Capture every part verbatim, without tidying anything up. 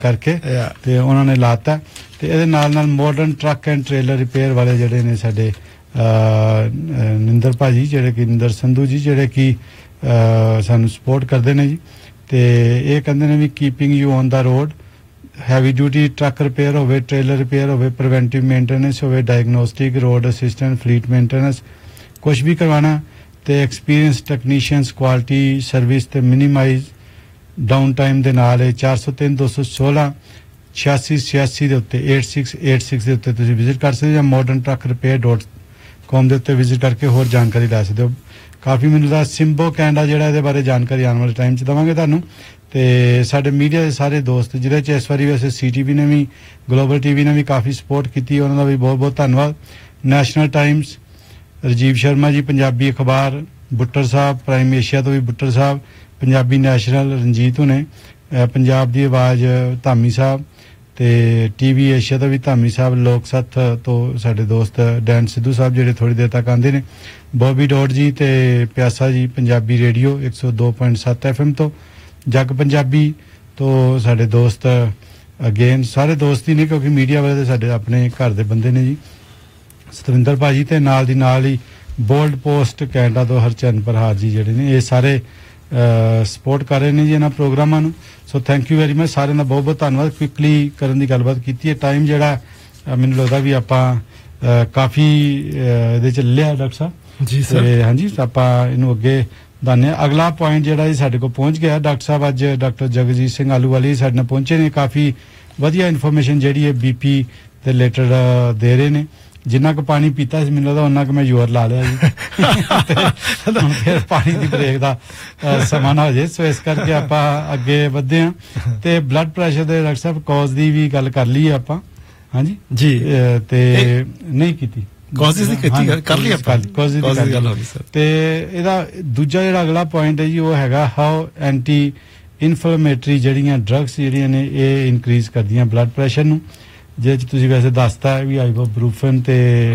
ਕਰਕੇ ਤੇ ਉਹਨਾਂ ਨੇ ਲਾਤਾ ਤੇ ਇਹਦੇ ਨਾਲ ਨਾਲ modern truck and trailer repair ਵਾਲੇ ਜਿਹੜੇ ਨੇ ਸਾਡੇ ਨਿੰਦਰ ਭਾਜੀ ਜਿਹੜੇ ਕਿ ਨਿੰਦਰ ਸੰਧੂ ਜੀ ਜਿਹੜੇ ਕਿ ਸਾਨੂੰ ਸਪੋਰਟ ਕਰਦੇ ਨੇ ਜੀ ਤੇ ਇਹ ਕਹਿੰਦੇ ਨੇ ਵੀ keeping you on the road heavy duty truck repair ਹੋਵੇ ਟ੍ਰੇਲਰ ਰਿਪੇਅਰ ਹੋਵੇ ਪ੍ਰੀਵੈਂਟਿਵ ਮੇਨਟੇਨੈਂਸ ਹੋਵੇ diagnostic road assistant fleet maintenance ਕੁਛ ਵੀ ਕਰਵਾਉਣਾ ਤੇ ਐਕਸਪੀਰੀਅੰਸ ਟੈਕਨੀਸ਼ੀਅਨਸ ਕੁਆਲਿਟੀ ਸਰਵਿਸ ਤੇ ਮਿਨੀਮਾਈਜ਼ ਡਾਊਨ ਟਾਈਮ ਦੇ ਨਾਲ ਇਹ ਚਾਰ ਸੌ ਤਿੰਨ ਦੋ ਸੌ ਸੋਲਾਂ ਛਿਆਸੀ ਛਿਆਸੀ ਦੇ ਉੱਤੇ eight six eight six ਦੇ ਉੱਤੇ ਤੁਸੀਂ ਵਿਜ਼ਿਟ ਕਰ ਸਕਦੇ ਹੋ ਜਾਂ modern truck repair dot com ਦੇ ਉੱਤੇ ਵਿਜ਼ਿਟ ਕਰਕੇ ਹੋਰ ਜਾਣਕਾਰੀ ਲੈ ਸਕਦੇ ਹੋ ਕਾਫੀ ਮੈਨੂੰ ਦਾ ਸਿੰਬੋ ਕੈਨੇਡਾ ਜਿਹੜਾ ਇਹਦੇ ਬਾਰੇ ਜਾਣਕਾਰੀ ਆਉਣ ਵਾਲੇ ਟਾਈਮ 'ਚ ਦੇਵਾਂਗੇ ਤੁਹਾਨੂੰ ਤੇ ਸਾਡੇ ਮੀਡੀਆ ਦੇ ਸਾਰੇ ਦੋਸਤ ਜਿਹਦੇ 'ਚ ਇਸ ਵਾਰੀ ਵੈਸੇ ਸੀ ਟੀ ਵੀ ਨੇ ਵੀ ਗਲੋਬਲ ਟੀ ਵੀ ਨੇ ਵੀ ਕਾਫੀ ਸਪੋਰਟ ਕੀਤੀ ਉਹਨਾਂ ਦਾ ਵੀ ਬਹੁਤ ਬਹੁਤ ਧੰਨਵਾਦ ਨੈਸ਼ਨਲ ਟਾਈਮਸ ਰਾਜੀਵ ਸ਼ਰਮਾ ਜੀ ਪੰਜਾਬੀ ਅਖਬਾਰ ਬੁੱਟਰ ਸਾਹਿਬ ਪ੍ਰਾਈਮ ਏਸ਼ੀਆ ਤੋਂ ਵੀ ਬੁੱਟਰ ਸਾਹਿਬ ਪੰਜਾਬੀ ਨੈਸ਼ਨਲ ਰਣਜੀਤ ਹੁਣੇ ਪੰਜਾਬ ਦੀ ਆਵਾਜ਼ ਧਾਮੀ ਸਾਹਿਬ ਤੇ ਟੀਵੀ ਏਸ਼ੀਆ ਦਾ ਵੀ ਧਾਮੀ ਸਾਹਿਬ ਲੋਕ ਸੱਥ ਤੋਂ ਸਾਡੇ ਦੋਸਤ ਡੈਨ ਸਿੱਧੂ ਸਾਹਿਬ ਜਿਹੜੇ ਥੋੜੀ ਦੇਰ ਤੱਕ ਆਉਂਦੇ ਨੇ ਬੋਬੀ ਡੋਟ ਜੀ ਤੇ ਪਿਆਸਾ ਜੀ ਪੰਜਾਬੀ ਰੇਡੀਓ ਇੱਕ ਸੌ ਦੋ ਪੁਆਇੰਟ ਸੱਤ ਐਫ ਐਮ ਤੋਂ ਜੱਗ ਪੰਜਾਬੀ ਤੋਂ ਸਾਡੇ ਦੋਸਤ ਅਗੇਨ ਸਾਰੇ ਦੋਸਤ ਹੀ ਨੇ ਕਿਉਂਕਿ ਮੀਡੀਆ ਵਾਲੇ ਤੇ ਸਾਡੇ ਆਪਣੇ ਘਰ ਦੇ ਬੰਦੇ ਨੇ ਜੀ ਸਤਵਿੰਦਰ ਭਾਜੀ ਤੇ ਨਾਲ ਦੀ ਨਾਲ ਹੀ ਬੋਲਡ ਪੋਸਟ ਕੈਨੇਡਾ ਤੋਂ ਹਰਚੰਦ ਪ੍ਰਹਾਰ ਜੀ ਜਿਹੜੇ ਨੇ ਇਹ ਸਾਰੇ ਸਪੋਰਟ ਕਰ ਰਹੇ ਨੇ ਜੀ ਇਹਨਾਂ ਪ੍ਰੋਗਰਾਮਾਂ ਨੂੰ so thank you very much ਸਾਰਿਆਂ ਦਾ ਬਹੁਤ ਬਹੁਤ ਧੰਨਵਾਦ ਕੁਇਕਲੀ ਕਰਨ ਦੀ ਗੱਲਬਾਤ ਕੀਤੀ ਹੈ ਟਾਈਮ ਜਿਹੜਾ ਮੈਨੂੰ ਲੱਗਦਾ ਵੀ ਆਪਾਂ ਕਾਫੀ ਇਹਦੇ 'ਚ ਲਿਆ ਡਾਕਟਰ ਸਾਹਿਬ ਜੀ ਸਰ ਹਾਂਜੀ ਆਪਾਂ ਇਹਨੂੰ ਅੱਗੇ ਦਾਨੇ ਅਗਲਾ ਪੁਆਇੰਟ ਜਿਹੜਾ ਜੀ ਸਾਡੇ ਕੋਲ ਪਹੁੰਚ ਗਿਆ ਡਾਕਟਰ ਸਾਹਿਬ ਅੱਜ ਡਾਕਟਰ ਜਗਜੀਤ ਸਿੰਘ ਆਲੂਵਾਲੀ ਸਾਡੇ ਨਾਲ ਪਹੁੰਚੇ ਨੇ ਕਾਫੀ ਵਧੀਆ ਇਨਫੋਰਮੇਸ਼ਨ ਜਿਹੜੀ ਹੈ ਬੀਪੀ ਦੇ ਰਿਲੇਟਡ ਦੇ ਰਹੇ ਨੇ ਜਿੰਨਾ ਕੁ ਪਾਣੀ ਪੀਤਾ ਸੀ ਮੈਨੂੰ ਲੱਗਦਾ ਉਹਨਾਂ ਕੁ ਮੈਂ ਜ਼ੋਰ ਲਾ ਲਿਆ ਜੀ ਫਿਰ ਪਾਣੀ ਦੀ ਬ੍ਰੇਕ ਦਾ ਸਮਾਂ ਨਾ ਹੋ ਜੇ ਸੋ ਇਸ ਕਰਕੇ ਆਪਾਂ ਅੱਗੇ ਵਧਦੇ ਹਾਂ ਤੇ ਬਲੱਡ ਪ੍ਰੈਸ਼ਰ ਦੇ ਡਾਕਟਰ ਸਾਹਿਬ ਕਾਜ਼ ਦੀ ਵੀ ਗੱਲ ਕਰ ਲਈ ਆਪਾਂ ਹਾਂਜੀ ਜੀ ਤੇ ਨਹੀਂ ਕੀਤੀ ਕਾਜ਼ਸ ਦੀ ਕੀਤੀ ਕਰ ਲਈ ਆਪਾਂ ਕਾਜ਼ ਦੀ ਗੱਲ ਹੋ ਗਈ ਸਰ ਤੇ ਇਹਦਾ ਦੂਜਾ ਜਿਹੜਾ ਅਗਲਾ ਪੁਆਇੰਟ ਹੈ ਜੀ ਉਹ ਹੈਗਾ ਹਾਊ ਐਂਟੀ ਇਨਫਲੇਮੇਟਰੀ ਜਿਹੜੀਆਂ ਡਰੱਗਸ ਜਿਹੜੀਆਂ ਨੇ ਇਹ ਇਨਕਰੀਜ਼ ਕਰਦੀਆਂ ਬਲੱਡ ਪ੍ਰੈਸ਼ਰ ਨੂੰ ਜਿਹਦੇ 'ਚ ਤੁਸੀਂ ਵੈਸੇ ਦੱਸਤਾ ਵੀ ਆਈਬੂਪਰੋਫਨ ਤੇ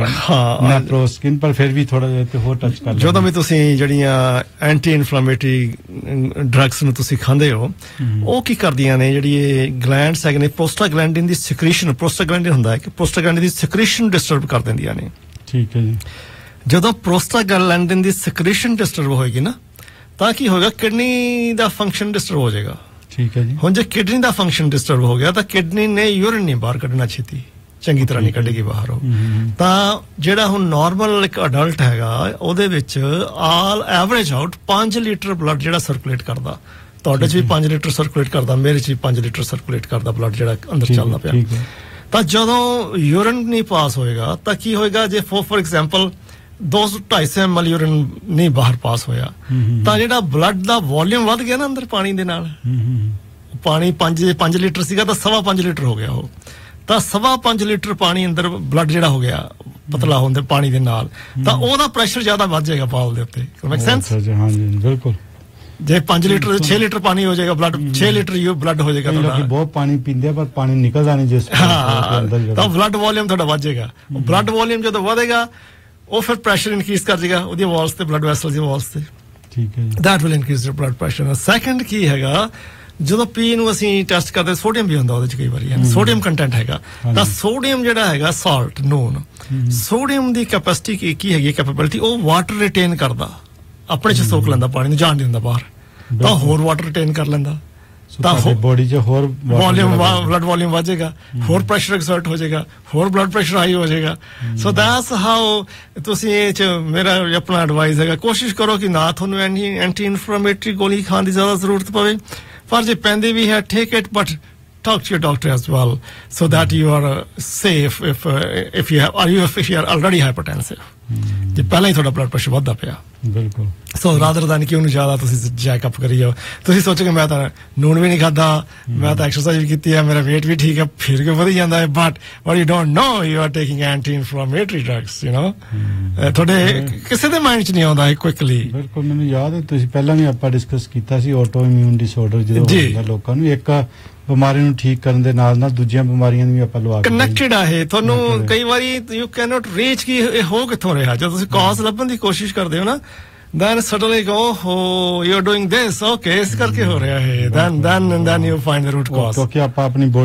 ਨੈਪਰੋਸਕਿਨ ਪਰ ਫਿਰ ਵੀ ਥੋੜਾ ਜਿਹਾ ਤੇ ਹੋਰ ਟੱਚ ਕਰ ਲਓ ਜਦੋਂ ਵੀ ਤੁਸੀਂ ਜਿਹੜੀਆਂ ਐਂਟੀ ਇਨਫਲੇਮੇਟਰੀ ਡਰੱਗਸ ਨੂੰ ਤੁਸੀਂ ਖਾਂਦੇ ਹੋ ਉਹ ਕੀ ਕਰਦੀਆਂ ਨੇ ਜਿਹੜੀ ਇਹ ਗਲੈਂਡਸ ਹੈਗੇ ਨੇ ਪ੍ਰੋਸਟਾਗਲੈਂਡਿਨ ਦੀ ਸਿਕ੍ਰੀਸ਼ਨ ਪ੍ਰੋਸਟਾਗਲੈਂਡਿਨ ਹੁੰਦਾ ਹੈ ਕਿ ਪ੍ਰੋਸਟਾਗਲੈਂਡਿਨ ਦੀ ਸਿਕ੍ਰੀਸ਼ਨ ਡਿਸਟਰਬ ਕਰ ਦਿੰਦੀਆਂ ਨੇ ਠੀਕ ਹੈ ਜੀ ਜਦੋਂ ਪ੍ਰੋਸਟਾਗਲੈਂਡਿਨ ਦੀ ਸਿਕ੍ਰੀਸ਼ਨ ਡਿਸਟਰਬ ਹੋਏਗੀ ਨਾ ਤਾਂ ਕੀ ਹੋਏਗਾ ਕਿਡਨੀ ਦਾ ਫੰਕਸ਼ਨ ਡਿਸਟਰਬ ਹੋ ਜਾਏਗਾ ਠੀਕ ਹੈ ਜੀ ਹੁਣ ਜੇ ਕਿਡਨੀ ਦਾ ਫੰਕਸ਼ਨ ਡਿਸਟਰਬ ਹੋ ਗਿਆ ਤਾਂ ਕਿਡਨੀ ਨੇ ਯੂਰਿਨ ਨਹੀਂ ਬਾਹਰ ਕੱਢਣਾ ਛੇਤੀ ਚੰਗੀ ਤਰ੍ਹਾਂ ਨਹੀਂ ਕੱਢੇਗੀ ਬਾਹਰ ਉਹ ਤਾਂ ਜਿਹੜਾ ਹੁਣ ਨਾਰਮਲ ਇੱਕ ਅਡਲਟ ਹੈਗਾ ਉਹਦੇ ਵਿੱਚ ਆਲ ਐਵਰੇਜ ਆਊਟ ਪੰਜ ਲੀਟਰ ਬਲੱਡ ਜਿਹੜਾ ਸਰਕੂਲੇਟ ਕਰਦਾ ਤੁਹਾਡੇ 'ਚ ਵੀ ਪੰਜ ਲੀਟਰ ਸਰਕੂਲੇਟ ਕਰਦਾ ਮੇਰੇ 'ਚ ਵੀ ਪੰਜ ਲੀਟਰ ਸਰਕੂਲੇਟ ਕਰਦਾ ਬਲੱਡ ਜਿਹੜਾ ਅੰਦਰ ਚੱਲਦਾ ਪਿਆ ਤਾਂ ਜਦੋਂ ਯੂਰਿਨ ਨਹੀਂ ਪਾਸ ਹੋਏਗਾ ਤਾਂ ਕੀ ਹੋਏਗਾ ਜੇ ਫੋਰ ਐਗਜ਼ਾਮਪਲ ਦੋ ਸੌ ਢਾਈ ਸੌ ਐਮ ਐਲ ਯੂਰਿਨ ਨਹੀਂ ਬਾਹਰ ਪਾਸ ਹੋਇਆ ਤਾਂ ਜਿਹੜਾ ਬਲੱਡ ਦਾ ਵੋਲਿਊਮ ਵੱਧ ਗਿਆ ਨਾ ਅੰਦਰ ਪਾਣੀ ਦੇ ਨਾਲ ਪਾਣੀ ਪੰਜ ਪੰਜ ਲੀਟਰ ਸੀਗਾ ਤਾਂ ਸਵਾ ਪੰਜ ਲੀਟਰ ਹੋ ਗਿਆ ਉਹ ਤਾਂ ਸਵਾ ਪੰਜ ਲੀਟਰ ਪਾਣੀ ਅੰਦਰ ਬਲੱਡ ਜਿਹੜਾ ਹੋ ਗਿਆ ਪਤਲਾ ਹੋਣ ਦੇ ਪਾਣੀ ਦੇ ਨਾਲ ਤਾਂ ਉਹਦਾ ਪ੍ਰੈਸ਼ਰ ਜ਼ਿਆਦਾ ਵੱਧ ਜਾਏਗਾ ਪਾਲ ਦੇ ਉੱਤੇ ਮੇਕ ਸੈਂਸ ਹਾਂਜੀ ਬਿਲਕੁਲ ਜੇ ਪੰਜ ਲੀਟਰ ਛੇ ਲੀਟਰ ਪਾਣੀ ਹੋ ਜਾਏਗਾ ਬਲੱਡ ਛੇ ਲੀਟਰ ਯੂ ਬਲੱਡ ਹੋ ਜਾਏਗਾ ਤੁਹਾਡਾ ਬਹੁਤ ਪਾਣੀ ਪੀਂਦੇ ਪਰ ਪਾਣੀ ਨਿਕਲਦਾ ਨਹੀਂ ਜਿਸ ਤਾਂ ਬਲੱਡ ਵੋਲਿਊਮ ਤੁਹਾਡਾ ਵੱਧ ਜਾਏਗਾ ਬਲੱਡ ਵੋਲਿਊਮ ਜਦੋਂ ਵਧੇਗਾ ਉਹ ਫਿਰ ਪ੍ਰੈਸ਼ਰ ਇਨਕਰੀਜ਼ ਕਰ ਜਾਏਗਾ ਉਹਦੀ ਵਾਲਸ ਤੇ ਬਲੱਡ ਵੈਸਲਸ ਦੀ ਵਾਲਸ ਤੇ ਠੀਕ ਹੈ that will increase blood pressure second ਕੀ ਹੈਗਾ ਜਦੋਂ ਪੀ ਨੂੰ ਅਸੀਂ ਟੈਸਟ ਕਰਦੇ ਸੋਡੀਅਮ ਵੀ ਹੁੰਦਾ ਉਹਦੇ ਚ ਕਈ ਵਾਰੀ ਹੈ ਸੋਡੀਅਮ ਕੰਟੈਂਟ ਹੈਗਾ ਤਾਂ ਸੋਡੀਅਮ ਜਿਹੜਾ ਹੈਗਾ ਸਾਲਟ ਨੋਨ ਸੋਡੀਅਮ ਦੀ ਕੈਪੈਸਿਟੀ ਕੀ ਕੀ ਹੈਗੀ ਕੈਪੇਬਿਲਿਟੀ ਉਹ ਵਾਟਰ ਰਿਟੇਨ ਕਰਦਾ ਆਪਣੇ ਚ ਸੋਕ ਲੈਂਦਾ ਪਾਣੀ ਨੂੰ ਜਾਣ ਨਹੀਂ ਦਿੰਦਾ ਬਾਹਰ ਤਾਂ ਹੋਰ ਵਾਟਰ ਰਿਟੇਨ ਕਰ ਲੈਂਦਾ ਤਾਂ ਬੋਡੀ 'ਚ ਹੋਰ ਵੋਲਿਊਮ ਬਲੱਡ ਵੋਲਿਊਮ ਵਧੇਗਾ ਹੋਰ ਪ੍ਰੈਸ਼ਰ ਐਕਸਰਟ ਹੋ ਜਾਏਗਾ ਹੋਰ ਬਲੱਡ ਪ੍ਰੈਸ਼ਰ ਹਾਈ ਹੋ ਜਾਏਗਾ ਸੋ ਦੈਟਸ ਹਾਊ ਤੁਸੀਂ ਇਹ 'ਚ ਮੇਰਾ ਆਪਣਾ ਐਡਵਾਈਸ ਹੈਗਾ ਕੋਸ਼ਿਸ਼ ਕਰੋ ਕਿ ਨਾ ਤੁਹਾਨੂੰ ਐਂਟੀ ਐਂਟੀ ਇਨਫਲੇਮੇਟਰੀ ਗੋਲੀ ਖਾਣ ਦੀ ਜ਼ਿਆਦਾ ਜ਼ਰੂਰਤ ਪਵੇ ਪਰ ਜੇ ਪੈਂਦੀ ਵੀ ਹੈ take it but talk to your doctor as well so that you are uh, safe if uh, if you have are you if you are already hypertensive ਜੇ ਪਹਿਲਾਂ ਹੀ ਤੁਹਾਡਾ ਬਲੱਡ ਪ੍ਰੈਸ਼ਰ ਵੱਧਦਾ ਪਿਆ ਬਿਲਕੁਲ ਸੋ ਰਾਦਰ ਦੈਨ ਕਿ ਉਹਨੂੰ ਜ਼ਿਆਦਾ ਤੁਸੀਂ ਚੈੱਕਅਪ ਕਰੀ ਜਾਓ ਤੁਸੀਂ ਸੋਚੋਗੇ ਮੈਂ ਤਾਂ ਨੂਨ ਵੀ ਨਹੀਂ ਖਾਦਾ ਮੈਂ ਤਾਂ ਐਕਸਰਸਾਈਜ਼ ਵੀ ਕੀਤੀ ਹੈ ਮੇਰਾ weight ਵੀ ਠੀਕ ਹੈ ਫਿਰ ਕਿਉਂ ਵਧੀ ਜਾਂਦਾ ਹੈ but what you don't know you are taking anti-inflammatory drugs you know ਤੁਹਾਡੇ ਕਿਸੇ ਦੇ ਮਾਈਂਡ 'ਚ ਨਹੀਂ ਆਉਂਦਾ ਕੁਇਕਲੀ ਬਿਲਕੁਲ ਮੈਨੂੰ ਯਾਦ ਹੈ ਤੁਸੀਂ ਪਹਿਲਾਂ ਵੀ ਆਪਾਂ ਡਿਸਕਸ ਕੀਤਾ ਸੀ ਆਟੋ ਇਮਿਊਨ ਡਿਸਆਰਡਰ ਜਦੋਂ ਹੁੰਦਾ ਲੋਕਾਂ ਨੂੰ ਇੱਕ ਬਿਮਾਰੀ ਨੂੰ ਠੀਕ ਕਰਨ ਦੇ ਨਾਲ ਨਾਲ ਦੂਜੀਆਂ ਬਿਮਾਰੀਆਂ ਨੂੰ ਵੀ ਆਪਾਂ ਲਵਾ ਕੇ ਕਨੈਕਟਡ ਆ ਇਹ ਤੁਹਾਨੂੰ ਕਈ ਵਾਰੀ ਯੂ ਕੈਨ ਨਾਟ ਰੀਚ ਕਿ ਇਹ ਹੋ ਕਿੱਥੋਂ ਰਿਹਾ ਜਦੋਂ ਤੁਸੀਂ ਕਾਜ਼ ਲੱਭਣ ਦੀ ਕੋਸ਼ਿਸ਼ ਕਰਦੇ ਹੋ ਨਾ then suddenly go, oh, you're doing this, okay, ਇਸ ਕਰਕੇ ਹੋ ਰਿਹਾ ਹੈ, then then and then you find the root cause. ਕਿਉਂਕਿ ਆਪਾਂ ਆਪਣੀ